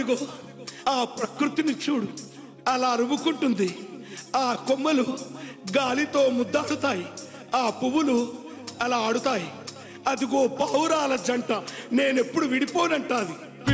అదిగో ఆ ప్రకృతిని చూడు, అలా అరుముకుంటుంది. ఆ కొమ్మలు గాలితో ముద్దాడుతాయి, ఆ పువ్వులు అలా ఆడుతాయి. అదిగో పావురాల జంట, నేనెప్పుడు విడిపోనంటాది.